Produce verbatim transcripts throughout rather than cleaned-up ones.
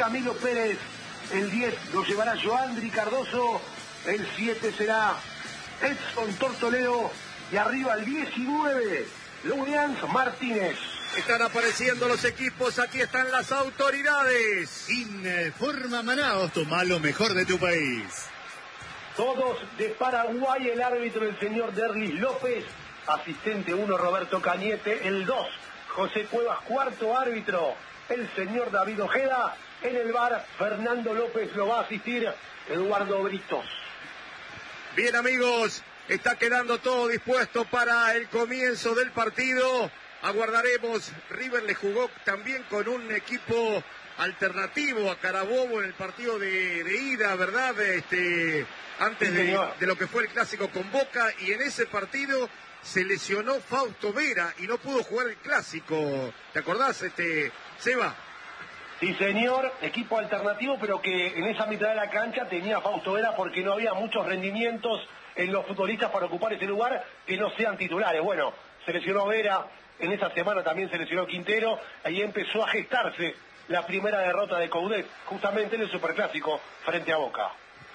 Camilo Pérez. El diez lo llevará Joandri Cardoso. El siete será Edson Tortolero. Y arriba el diecinueve, Lunians Martínez. Están apareciendo los equipos, aquí están las autoridades. Informa Manaos, toma lo mejor de tu país. Todos de Paraguay, el árbitro el señor Derlis López, asistente uno Roberto Cañete, el dos José Cuevas, cuarto árbitro el señor David Ojeda, en el V A R Fernando López lo va a asistir Eduardo Britos. Bien amigos, está quedando todo dispuesto para el comienzo del partido. Aguardaremos. River le jugó también con un equipo alternativo a Carabobo en el partido de, de ida, ¿verdad? Este, antes de, de lo que fue el clásico con Boca, y en ese partido se lesionó Fausto Vera y no pudo jugar el clásico. ¿Te acordás, este, Seba? Sí, señor, equipo alternativo, pero que en esa mitad de la cancha tenía Fausto Vera porque no había muchos rendimientos en los futbolistas para ocupar ese lugar que no sean titulares. Bueno, se lesionó Vera, en esa semana también se lesionó Quintero, ahí empezó a gestarse la primera derrota de Coudet, justamente en el Superclásico frente a Boca.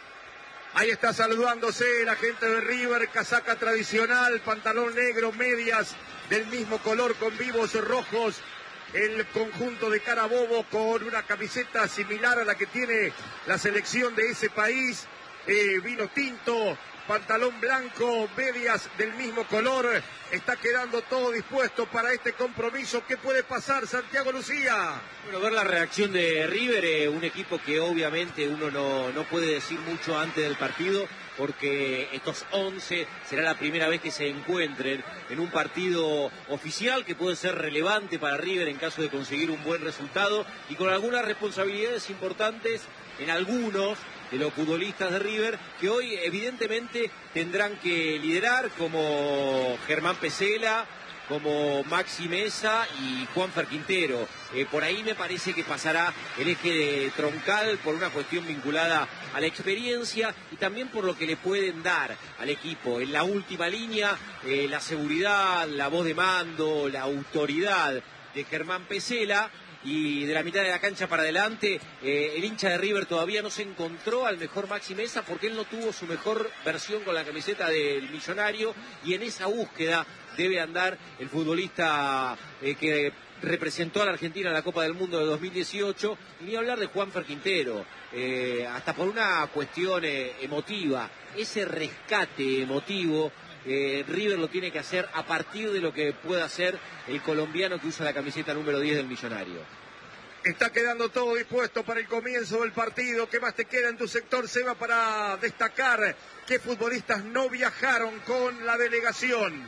Ahí está saludándose la gente de River, casaca tradicional, pantalón negro, medias del mismo color con vivos rojos. El conjunto de Carabobo con una camiseta similar a la que tiene la selección de ese país, eh, vino tinto, pantalón blanco, medias del mismo color. Está quedando todo dispuesto para este compromiso. ¿Qué puede pasar, Santiago Lucía? Bueno, ver la reacción de River, eh, un equipo que obviamente uno no, no puede decir mucho antes del partido, porque estos once será la primera vez que se encuentren en un partido oficial que puede ser relevante para River en caso de conseguir un buen resultado, y con algunas responsabilidades importantes en algunos de los futbolistas de River, que hoy evidentemente tendrán que liderar, como Germán Pesela, como Maxi Mesa y Juanfer Quintero. Eh, por ahí me parece que pasará el eje de troncal por una cuestión vinculada a la experiencia y también por lo que le pueden dar al equipo. En la última línea, eh, la seguridad, la voz de mando, la autoridad de Germán Pesela. Y de la mitad de la cancha para adelante, eh, el hincha de River todavía no se encontró al mejor Maxi Mesa porque él no tuvo su mejor versión con la camiseta del Millonario, y en esa búsqueda debe andar el futbolista eh, que representó a la Argentina en la Copa del Mundo de dos mil dieciocho, y ni hablar de Juanfer Quintero, eh, hasta por una cuestión eh, emotiva, ese rescate emotivo. Eh, River lo tiene que hacer a partir de lo que pueda hacer el colombiano que usa la camiseta número diez del Millonario. Está quedando todo dispuesto para el comienzo del partido. ¿Qué más te queda en tu sector, Seba, para destacar qué futbolistas no viajaron con la delegación?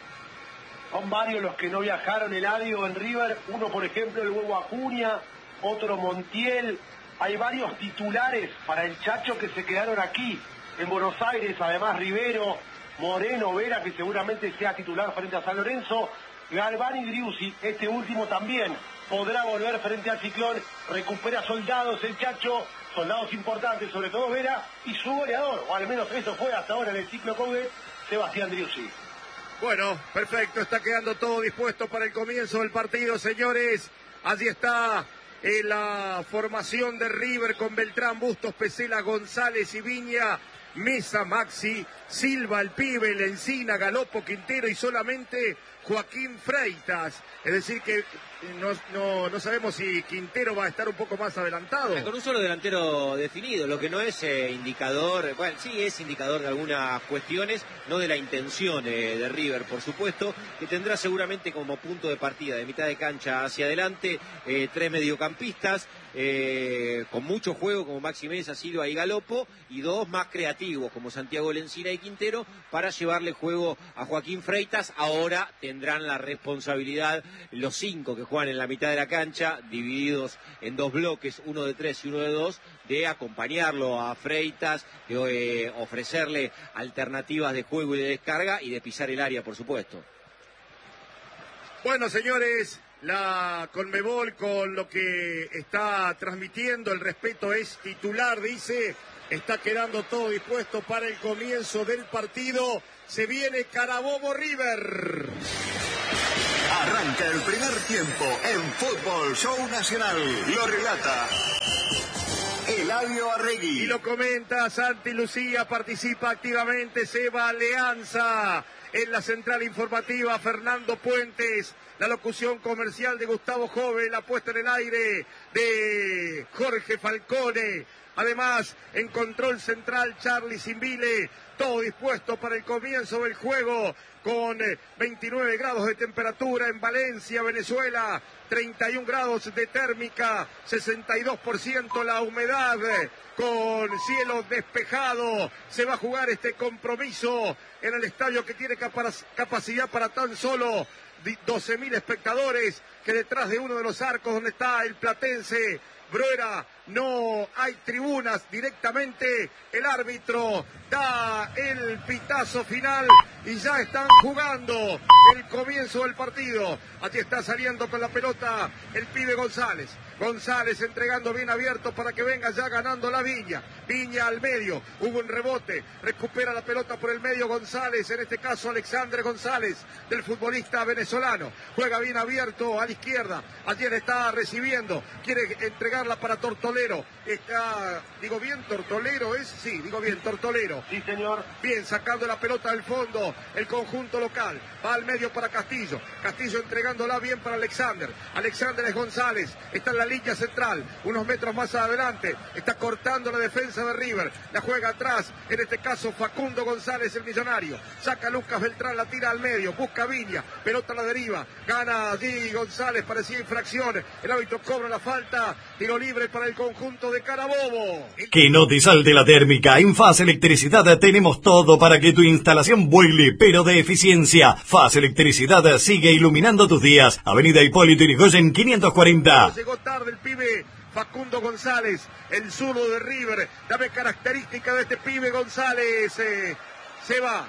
Son varios los que no viajaron, Eladio, en River. Uno, por ejemplo, el Huevo Acuña, otro Montiel. Hay varios titulares para el Chacho que se quedaron aquí en Buenos Aires. Además, Rivero, Moreno, Vera, que seguramente sea titular frente a San Lorenzo, Galván y Driussi, este último también podrá volver frente al Ciclón, recupera soldados el Chacho, soldados importantes, sobre todo Vera, y su goleador, o al menos eso fue hasta ahora en el ciclo Coudet, Sebastián Driussi. Bueno, perfecto, está quedando todo dispuesto para el comienzo del partido, señores. Allí está eh, la formación de River con Beltrán, Bustos, Pesela, González y Viña, Mesa, Maxi, Silva, el pibe, Lencina, Galopo, Quintero y solamente Joaquín Freitas. Es decir que no, no, no sabemos si Quintero va a estar un poco más adelantado. Con un solo delantero definido, lo que no es eh, indicador, bueno, sí es indicador de algunas cuestiones, no de la intención eh, de River, por supuesto, que tendrá seguramente como punto de partida de mitad de cancha hacia adelante eh, tres mediocampistas, eh, con mucho juego como Maxi Mesa, Silva y Galopo, y dos más creativos como Santiago Lencina y Quintero para llevarle juego a Joaquín Freitas. Ahora tendrán la responsabilidad los cinco que juegan en la mitad de la cancha, divididos en dos bloques, uno de tres y uno de dos, de acompañarlo a Freitas, de eh, ofrecerle alternativas de juego y de descarga y de pisar el área, por supuesto. Bueno, señores, la Conmebol con lo que está transmitiendo, el respeto es titular, dice, está quedando todo dispuesto para el comienzo del partido. Se viene Carabobo River. Arranca el primer tiempo en Fútbol Show Nacional. Lo relata Flavio Arregui. Y lo comenta Santi Lucía, participa activamente Seba Alianza. En la central informativa, Fernando Puentes. La locución comercial de Gustavo Jove, la puesta en el aire de Jorge Falcone. Además, en control central, Charlie Simbile. Todo dispuesto para el comienzo del juego con veintinueve grados de temperatura en Valencia, Venezuela. treinta y un grados de térmica, sesenta y dos por ciento la humedad, con cielo despejado. Se va a jugar este compromiso en el estadio que tiene capacidad para tan solo doce mil espectadores, que detrás de uno de los arcos donde está el platense Bruera no hay tribunas. Directamente el árbitro da el pitazo final y ya están jugando el comienzo del partido. Aquí está saliendo con la pelota el pibe González. González entregando bien abierto para que venga ya ganando la Viña. Viña al medio, hubo un rebote, recupera la pelota por el medio González, en este caso Alexandre González, del futbolista venezolano. Juega bien abierto a la izquierda, ayer está recibiendo, quiere entregarla para Tortolero. Está, digo bien, Tortolero es, sí, digo bien, Tortolero. Sí, señor. Bien, sacando la pelota del fondo, el conjunto local. Va al medio para Castillo. Castillo entregándola bien para Alexander. Alexander es González, está en la línea central, unos metros más adelante, está cortando la defensa de River, la juega atrás, en este caso Facundo González, el millonario, saca Lucas Beltrán, la tira al medio, busca Viña, pelota a la deriva, gana allí González, parecía infracción, el árbitro cobra la falta, tiro libre para el conjunto de Carabobo. Que no te salte la térmica, en Faz Electricidad tenemos todo para que tu instalación vuele, pero de eficiencia. Faz Electricidad sigue iluminando tus días, avenida Hipólito Yrigoyen quinientos cuarenta. Llegó tarde el pibe Facundo González, el zurdo de River. Dame característica de este pibe González. Eh, se va.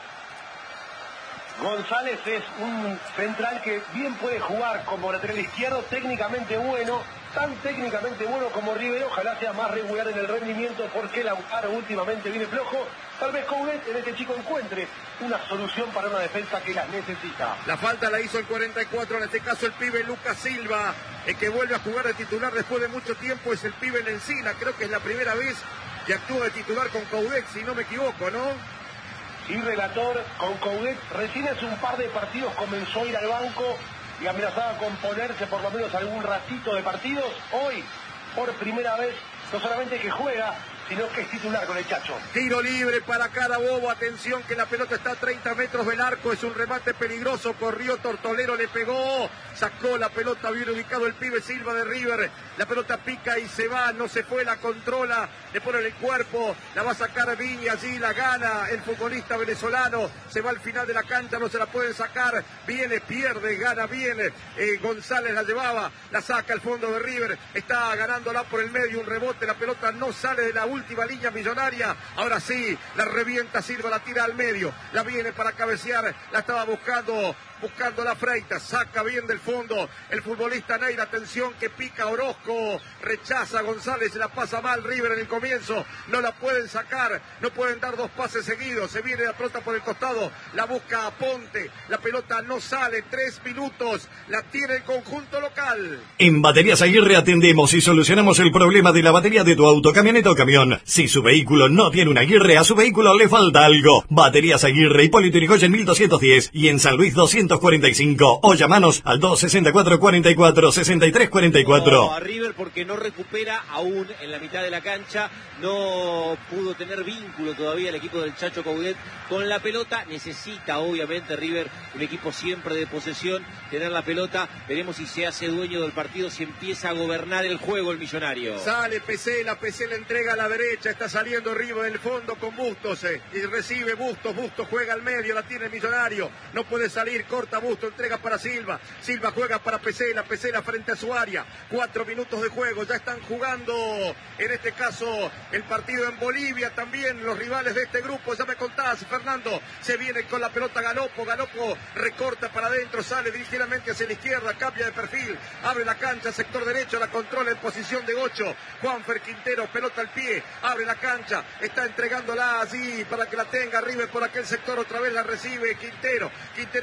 González es un central que bien puede jugar como lateral izquierdo, técnicamente bueno, tan técnicamente bueno como River. Ojalá sea más regular en el rendimiento, porque Lautaro últimamente viene flojo. Tal vez Coudet en este chico encuentre una solución para una defensa que las necesita. La falta la hizo el cuarenta y cuatro, en este caso el pibe Lucas Silva, el que vuelve a jugar de titular después de mucho tiempo es el pibe Lencina. Creo que es la primera vez que actúa de titular con Coudet, si no me equivoco, ¿no? Sí, relator, con Coudet recién hace un par de partidos comenzó a ir al banco y amenazaba con ponerse por lo menos algún ratito de partidos. Hoy, por primera vez, no solamente que juega, sino que es titular con el Chacho. Tiro libre para Carabobo, atención que la pelota está a treinta metros del arco, es un remate peligroso, corrió Tortolero, le pegó, sacó la pelota, bien ubicado el pibe Silva de River, la pelota pica y se va, no se fue, la controla, le pone en el cuerpo, la va a sacar Viña, allí la gana el futbolista venezolano, se va al final de la cancha, no se la pueden sacar, viene, pierde, gana bien, eh, González la llevaba, la saca al fondo de River, está ganándola por el medio, un rebote, la pelota no sale de la última línea Millonaria, ahora sí, la revienta Silva, la tira al medio, la viene para cabecear, la estaba buscando, buscando la Freitas, saca bien del fondo, el futbolista Neira, atención que pica Orozco, rechaza González, la pasa mal River en el comienzo, no la pueden sacar, no pueden dar dos pases seguidos, se viene la pelota por el costado, la busca a Ponte, la pelota no sale, tres minutos, la tiene el conjunto local. En Baterías Aguirre atendemos y solucionamos el problema de la batería de tu auto, camioneta o camión. Si su vehículo no tiene una Aguirre, a su vehículo le falta algo. Baterías Aguirre, Hipólito Yrigoyen mil doscientos diez y en San Luis doscientos cuarenta y cinco. O llamanos al dos sesenta y cuatro, cuarenta y cuatro, sesenta y tres cuarenta y cuatro. No, a River porque no recupera aún en la mitad de la cancha, no pudo tener vínculo todavía el equipo del Chacho Coudet con la pelota. Necesita obviamente River, un equipo siempre de posesión, tener la pelota. Veremos si se hace dueño del partido, si empieza a gobernar el juego el millonario. Sale Pesela, Pesela entrega a la derecha, está saliendo River del fondo con Bustos, eh, y recibe Bustos, Bustos juega al medio, la tiene el millonario, no puede salir, corta Bustos, entrega para Silva, Silva juega para Pesela, Pesela frente a su área, cuatro minutos de juego, ya están jugando en este caso el partido en Bolivia también, los rivales de este grupo, ya me contás Fernando, se viene con la pelota Galopo, Galopo recorta para adentro, sale ligeramente hacia la izquierda, cambia de perfil, abre la cancha, sector derecho, la controla en posición de ocho, Juanfer Quintero, pelota al pie, abre la cancha, está entregándola allí para que la tenga River por aquel sector, otra vez la recibe Quintero, Quintero retrocede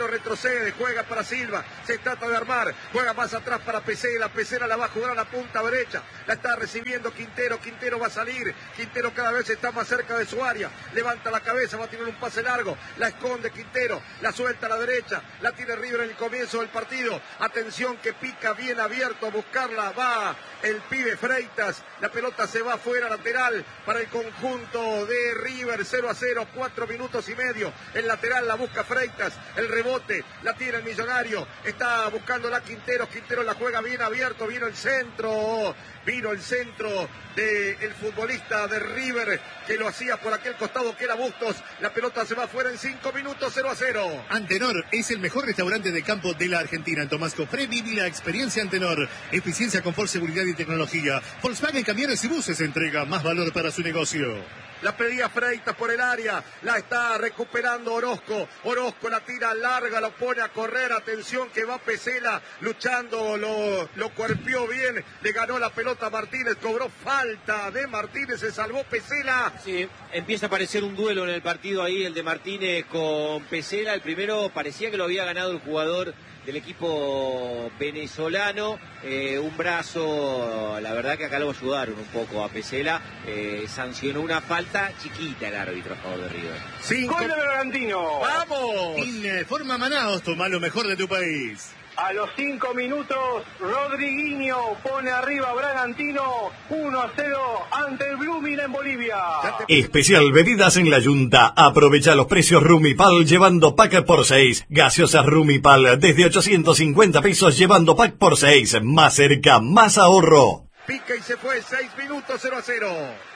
retrocede, juega para Silva, se trata de armar, juega más atrás para Pesela, Pesela la va a jugar a la punta derecha, la está recibiendo Quintero, Quintero va a salir, Quintero cada vez está más cerca de su área, levanta la cabeza, va a tirar un pase largo, la esconde Quintero, la suelta a la derecha, la tiene River en el comienzo del partido, atención que pica bien abierto a buscarla, va el pibe Freitas, la pelota se va afuera, lateral para el conjunto de River, cero a cero, cuatro minutos y medio, el lateral la busca Freitas, el rebote, la tira el Millonario, está buscando la Quintero, Quintero la juega bien abierto, vino el centro, vino el centro del futbolista de River, que lo hacía por aquel costado que era Bustos, la pelota se va afuera en cinco minutos, cero a cero. Antenor es el mejor restaurante de campo de la Argentina. En Tomás Cofré vive la experiencia Antenor, eficiencia, confort, seguridad y tecnología. Volkswagen Camiones y Buses entrega más valor para su negocio. La pedía Freitas por el área, la está recuperando Orozco, Orozco la tira larga, lo pone a correr, atención que va Pesela luchando, lo, lo cuerpió bien, le ganó la pelota a Martínez, cobró falta de Martínez, se salvó Pesela. Sí, empieza a aparecer un duelo en el partido ahí, el de Martínez con Pesela, el primero parecía que lo había ganado el jugador del equipo venezolano, eh, un brazo, la verdad que acá lo ayudaron un poco a Pesela, eh, sancionó una falta chiquita el árbitro a favor de River. Cinco. ¡Gol de Bragantino! ¡Vamos! Informa Manaos, toma lo mejor de tu país. A los cinco minutos, Rodriguinho pone arriba a Bragantino uno a cero ante el Blooming en Bolivia. Especial bebidas en la Yunta. Aprovecha los precios Rumipal llevando pack por seis. Gaseosas Rumipal desde ochocientos cincuenta pesos llevando pack por seis. Más cerca, más ahorro. Pica y se fue, seis minutos, cero a cero.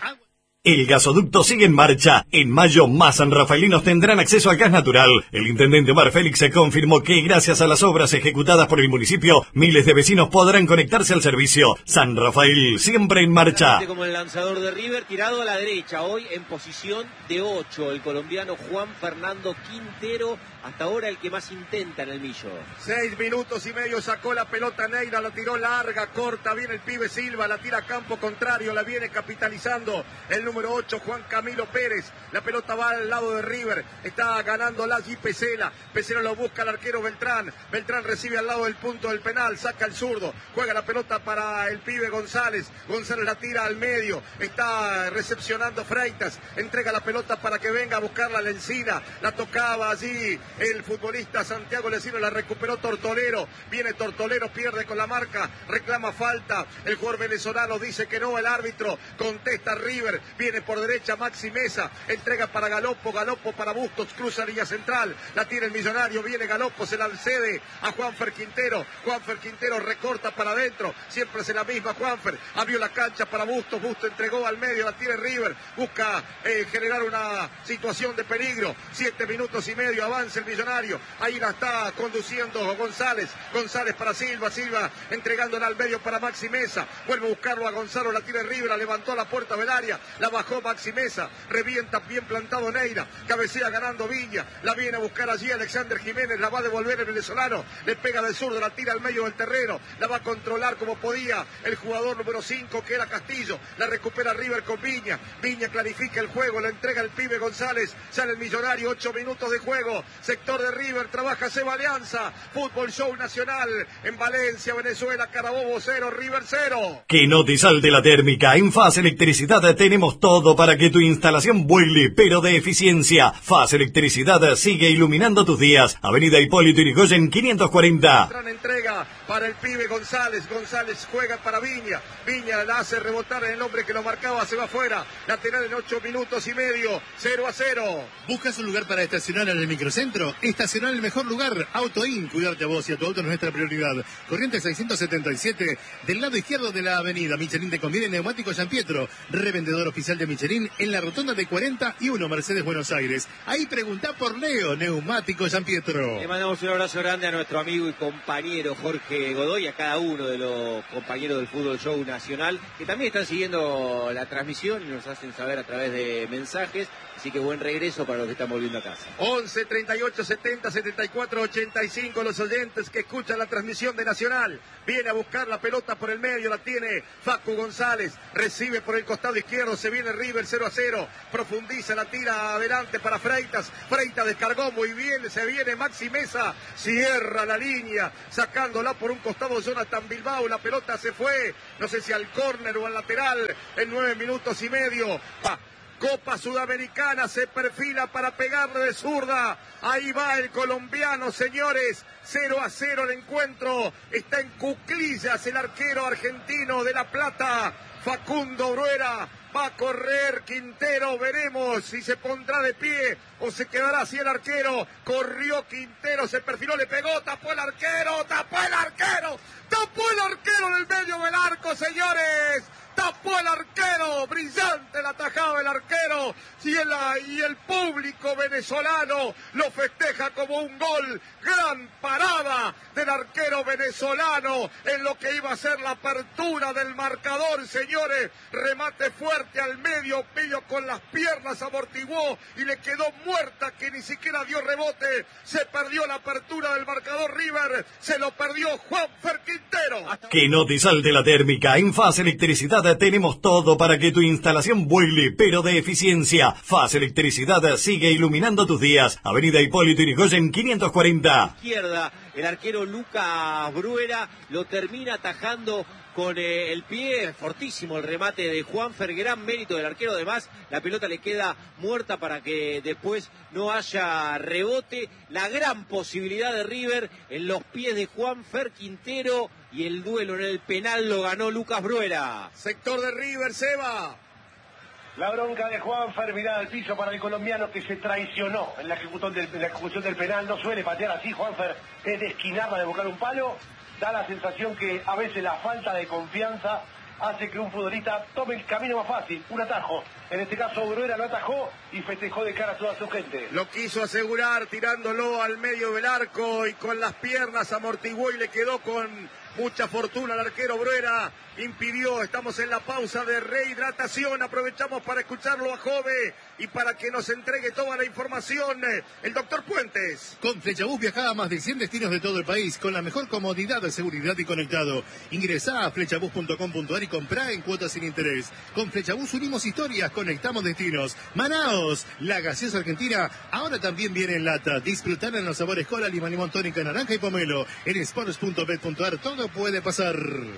El gasoducto sigue en marcha. En mayo, más sanrafaelinos tendrán acceso al gas natural. El intendente Omar Félix se confirmó que, gracias a las obras ejecutadas por el municipio, miles de vecinos podrán conectarse al servicio. San Rafael, siempre en marcha. Como el lanzador de River, tirado a la derecha, hoy en posición de ocho, el colombiano Juan Fernando Quintero, hasta ahora el que más intenta en el millo. Seis minutos y medio, sacó la pelota Neira, la tiró larga, corta, viene el pibe Silva, la tira a campo contrario, la viene capitalizando el número ocho, Juan Camilo Pérez, la pelota va al lado de River, está ganando Lagi Pesela, Pesela lo busca el arquero Beltrán, Beltrán recibe al lado del punto del penal, saca el zurdo, juega la pelota para el pibe González, González la tira al medio, está recepcionando Freitas, entrega la pelota para que venga a buscarla la Encina, la tocaba allí el futbolista Santiago Lesino, la recuperó Tortolero, viene Tortolero, pierde con la marca, reclama falta, el jugador venezolano dice que no, el árbitro contesta River, viene por derecha Maxi Mesa, entrega para Galopo, Galopo para Bustos, cruza línea central, la tiene el Millonario, viene Galopo, se la cede a Juanfer Quintero, Juanfer Quintero recorta para adentro, siempre es la misma Juanfer, abrió la cancha para Bustos, Bustos entregó al medio, la tiene River, busca eh, generar una situación de peligro, siete minutos y medio, avanza el Millonario, ahí la está conduciendo González, González para Silva, Silva entregándola al medio para Maxi Mesa, vuelve a buscarlo a Gonzalo, la tiene River, la levantó a la puerta del área, la bajó Maxi Mesa, revienta bien plantado Neira, cabecea ganando Viña, la viene a buscar allí Alexander Jiménez, la va a devolver el venezolano, le pega del zurdo, la tira al medio del terreno, la va a controlar como podía el jugador número cinco que era Castillo, la recupera River con Viña, Viña clarifica el juego, la entrega el pibe González, sale el Millonario, ocho minutos de juego, sector de River, trabaja Seba Alianza, Fútbol Show Nacional, en Valencia, Venezuela, Carabobo cero, River cero. Que no te salte la térmica. En Faz Electricidad tenemos todo para que tu instalación vuele, pero de eficiencia. Faz Electricidad sigue iluminando tus días. Avenida Hipólito Yrigoyen quinientos cuarenta. Gran entrega para el pibe González, González juega para Viña, Viña la hace rebotar en el hombre que lo marcaba, se va afuera, lateral en ocho minutos y medio, cero a cero. ¿Buscas un lugar para estacionar en el microcentro? Estacionar en el mejor lugar, AutoIn, cuidarte a vos y a tu auto es nuestra prioridad. Corrientes seiscientos setenta y siete, del lado izquierdo de la avenida. Michelin te conviene, Neumático San Pietro, revendedor oficial de Michelin en la rotonda de cuarenta y uno, Mercedes, Buenos Aires. Ahí preguntá por Leo, Neumático San Pietro. Le mandamos un abrazo grande a nuestro amigo y compañero Jorge Jorge Godoy, a cada uno de los compañeros del Fútbol Show Nacional, que también están siguiendo la transmisión y nos hacen saber a través de mensajes. Así que buen regreso para los que están volviendo a casa. once, treinta y ocho, setenta, setenta y cuatro, ochenta y cinco, los oyentes que escuchan la transmisión de Nacional. Viene a buscar la pelota por el medio, la tiene Facu González, recibe por el costado izquierdo, se viene River cero a cero, profundiza, la tira adelante para Freitas, Freitas descargó muy bien, se viene Maxi Mesa, cierra la línea, sacándola por un costado Jonathan Bilbao, la pelota se fue, no sé si al córner o al lateral, en nueve minutos y medio. Ah, Copa Sudamericana se perfila para pegarle de zurda. Ahí va el colombiano, señores. cero a cero el encuentro. Está en cuclillas el arquero argentino de La Plata, Facundo Bruera. Va a correr Quintero, veremos si se pondrá de pie o se quedará así el arquero. Corrió Quintero, se perfiló, le pegó, tapó el arquero, tapó el arquero, tapó el arquero en el medio del arco, señores. Tapó el arquero, brillante la tajada del arquero, y el, y el público venezolano lo festeja como un gol. Gran parada del arquero venezolano en lo que iba a ser la apertura del marcador, señores. Remate fuerte al medio, Pillo con las piernas amortiguó y le quedó muerta, que ni siquiera dio rebote. Se perdió la apertura del marcador River, se lo perdió Juanfer Quintero. Que no te salte la térmica. En Faz Electricidad tenemos todo para que tu instalación vuele, pero de eficiencia. Faz Electricidad sigue iluminando tus días. Avenida Hipólito Yrigoyen quinientos cuarenta. Izquierda, el arquero Lucas Bruera lo termina atajando con eh, el pie, fortísimo el remate de Juanfer, gran mérito del arquero. Además, la pelota le queda muerta para que después no haya rebote. La gran posibilidad de River en los pies de Juanfer Quintero, y el duelo en el penal lo ganó Lucas Bruera. Sector de River, Seba. La bronca de Juanfer, mirada al piso para el colombiano que se traicionó en la ejecución del, en la ejecución del penal. No suele patear así Juanfer, es de esquinarla, de buscar un palo. Da la sensación que a veces la falta de confianza hace que un futbolista tome el camino más fácil, un atajo. En este caso Bruera lo atajó y festejó de cara a toda su gente. Lo quiso asegurar tirándolo al medio del arco y con las piernas amortiguó y le quedó con mucha fortuna al arquero Bruera. Impidió, estamos en la pausa de rehidratación, aprovechamos para escucharlo a Jove y para que nos entregue toda la información el doctor Puentes. Con Flechabús viaja a más de cien destinos de todo el país con la mejor comodidad, seguridad y conectado. Ingresá a flechabús punto com punto ar y comprá en cuotas sin interés. Con Flechabús unimos historias, conectamos destinos. Manaos, la gaseosa argentina, ahora también viene en lata. Disfrutar en los sabores cola, limón, limón, tónica, naranja y pomelo. En sports punto bet punto ar todo puede pasar.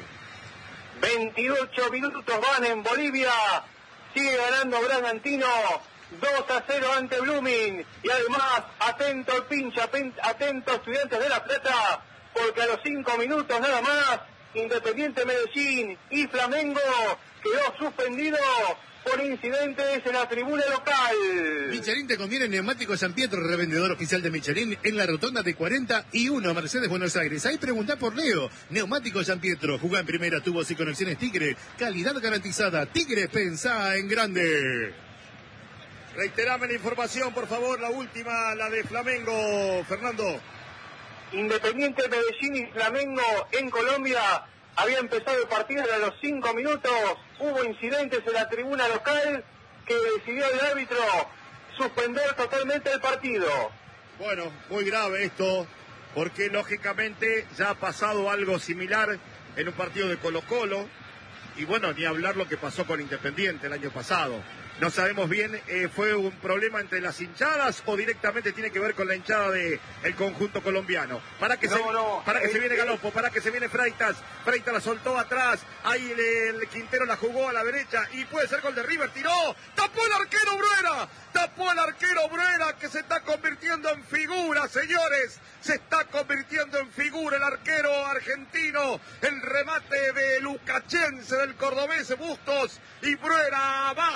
veintiocho minutos van en Bolivia, sigue ganando Bragantino, dos a cero ante Blooming, y además, atento el pincha, atento Estudiantes de La Plata, porque a los cinco minutos nada más, Independiente Medellín y Flamengo quedó suspendido por incidentes en la tribuna local. Michelin te conviene, Neumático San Pietro, revendedor oficial de Michelin en la rotonda de cuarenta y uno, Mercedes, Buenos Aires. Ahí preguntá por Leo. Neumático San Pietro, jugá en primera, tubos y conexiones Tigre, calidad garantizada. Tigre, pensá en grande. Reiterame la información, por favor, la última, la de Flamengo, Fernando. Independiente Medellín y Flamengo en Colombia. Había empezado el partido a los cinco minutos, hubo incidentes en la tribuna local que decidió el árbitro suspender totalmente el partido. Bueno, muy grave esto, porque lógicamente ya ha pasado algo similar en un partido de Colo-Colo, y bueno, ni hablar lo que pasó con Independiente el año pasado. No sabemos bien, eh, ¿fue un problema entre las hinchadas o directamente tiene que ver con la hinchada del conjunto colombiano? Para que, no, se, no, para que eh, se viene eh, Galopo, para que se viene Freitas. Freitas la soltó atrás, ahí el, el Quintero la jugó a la derecha y puede ser gol de River, tiró, tapó el arquero Bruera, tapó el arquero Bruera que se está convirtiendo en figura, señores. Se está convirtiendo en figura el arquero argentino. El remate de Lucachense del cordobés Bustos y Bruera abajo.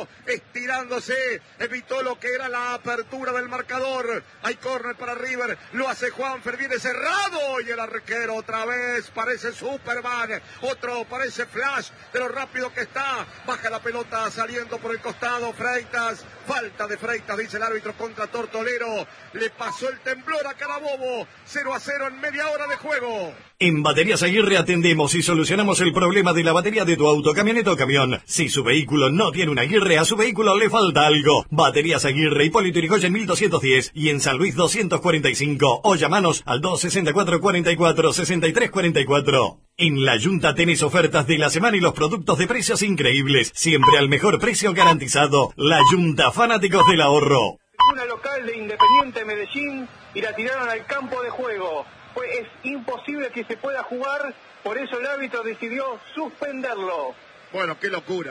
estirándose, evitó lo que era la apertura del marcador. Hay córner para River, lo hace Juanfer, viene cerrado y el arquero otra vez parece Superman, otro parece Flash de lo rápido que está. Baja la pelota saliendo por el costado Freitas, falta de Freitas, dice el árbitro contra Tortolero. Le pasó el temblor a Carabobo, cero a cero en media hora de juego. En Baterías Aguirre atendemos y solucionamos el problema de la batería de tu auto, camioneta o camión. Si su vehículo no tiene una Aguirre, a su vehículo le falta algo. Baterías Aguirre, Hipólito Yrigoyen mil doscientos diez y en San Luis doscientos cuarenta y cinco. O llamanos al dos sesenta y cuatro, cuarenta y cuatro, sesenta y tres cuarenta y cuatro. En La Yunta tenés ofertas de la semana y los productos de precios increíbles. Siempre al mejor precio garantizado. La Yunta, fanáticos del ahorro. Una local de Independiente Medellín y la tiraron al campo de juego. Pues es imposible que se pueda jugar, por eso el árbitro decidió suspenderlo. Bueno, qué locura.